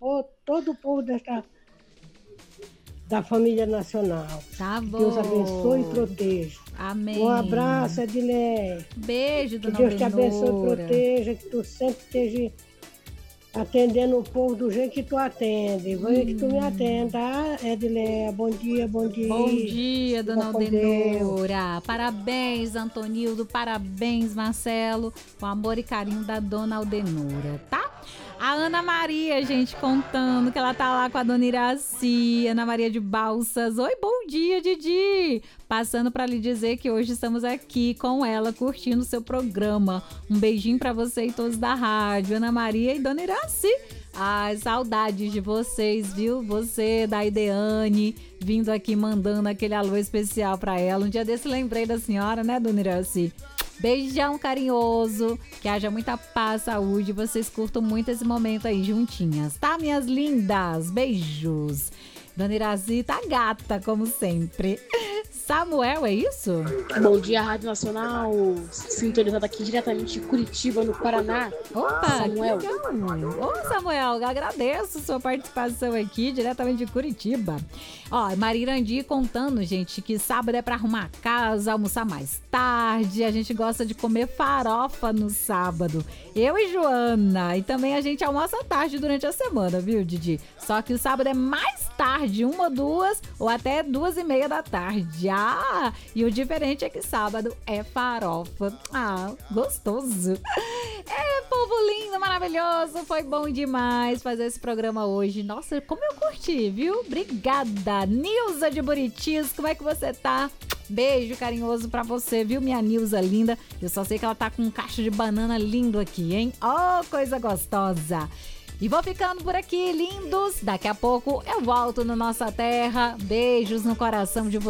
todo o povo da família nacional. Tá bom. Deus abençoe e proteja. Amém. Um abraço, Edilé. Beijo, Que dona Deus te abençoe e Aldenora. proteja, que tu sempre esteja atendendo o povo do jeito que tu atende. Vai que tu me atenda, tá, Edilé? Bom dia, bom dia. Bom dia, dona Fica com Deus. Aldenora. Parabéns, Antonildo. Parabéns, Marcelo. Com amor e carinho da dona Aldenora, tá? A Ana Maria, gente, contando que ela tá lá com a dona Iraci, Ana Maria de Balsas. Oi, bom dia, Didi. Passando para lhe dizer que hoje estamos aqui com ela, curtindo o seu programa. Um beijinho para você e todos da rádio, Ana Maria e dona Iraci. Ai, saudades de vocês, viu? Você, da Ideane, vindo aqui mandando aquele alô especial para ela. Um dia desse lembrei da senhora, né, dona Iraci? Beijão carinhoso, que haja muita paz, saúde, vocês curtam muito esse momento aí juntinhas, tá, minhas lindas? Beijos. Dona Iraci tá gata, como sempre. Samuel, é isso? Bom dia, Rádio Nacional, sintonizada aqui diretamente de Curitiba, no Paraná. Opa, Samuel. que legal. Ô, Samuel, agradeço sua participação aqui, diretamente de Curitiba. Ó, Marirandi contando, gente, que sábado é pra arrumar a casa, almoçar mais tarde, a gente gosta de comer farofa no sábado. Eu e Joana, e também a gente almoça tarde durante a semana, viu, Didi? Só que o sábado é mais tarde, 1 ou 2, ou até 2:30 da tarde. Ah, e o diferente é que sábado é farofa. Ah, gostoso. É, povo lindo, maravilhoso. Foi bom demais fazer esse programa hoje. Nossa, como eu curti, viu? Obrigada. Nilza de Buritis, como é que você tá? Beijo carinhoso pra você, viu, minha Nilza linda? Eu só sei que ela tá com um cacho de banana lindo aqui, hein? Oh, coisa gostosa. E vou ficando por aqui, lindos. Daqui a pouco eu volto no Nossa Terra. Beijos no coração de vocês.